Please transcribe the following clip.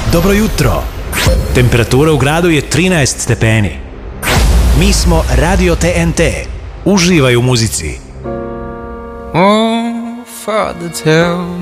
Dobro jutro. Temperatura u gradu je 13 stepeni. Mi smo Radio TNT. Uživaj u muzici. Oh, Father, tell